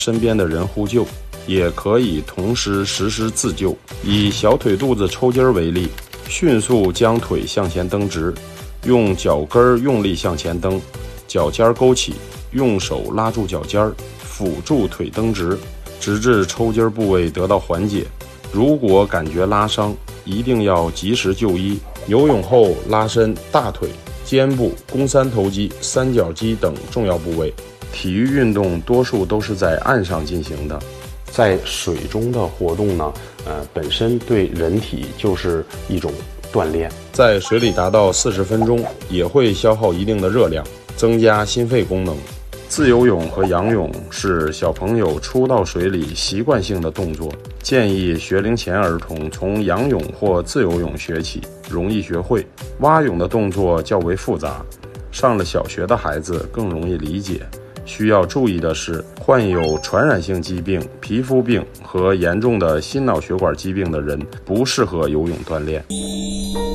身边的人呼救，也可以同时实施自救。以小腿肚子抽筋为例，迅速将腿向前蹬直，用脚跟用力向前蹬，脚尖勾起，用手拉住脚尖，辅助腿蹬直，直至抽筋部位得到缓解。如果感觉拉伤，一定要及时就医。游泳后拉伸大腿、肩部、肱三头肌、三角肌等重要部位。体育运动多数都是在岸上进行的，在水中的活动呢，本身对人体就是一种锻炼。在水里达到40分钟，也会消耗一定的热量，增加心肺功能。自由泳和仰泳是小朋友初到水里习惯性的动作，建议学龄前儿童从仰泳或自由泳学起，容易学会。蛙泳的动作较为复杂，上了小学的孩子更容易理解。需要注意的是，患有传染性疾病、皮肤病和严重的心脑血管疾病的人不适合游泳锻炼。